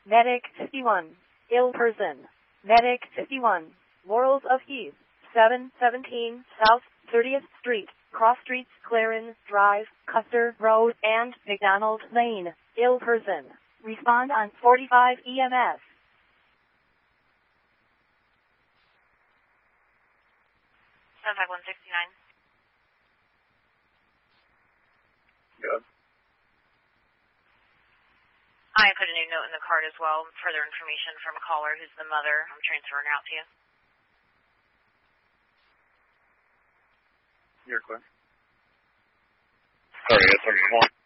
Medic 51. Ill person. Medic 51. Laurels of Heath. 717 South 30th Street. Cross Streets, Clarence Drive, Custer Road, and McDonald Lane. Ill person. Respond on 45 EMS. 75169. Good. I put a new note in the card as well. Further information from a caller who's the mother. I'm transferring out to you. You're clear. Sorry, 31.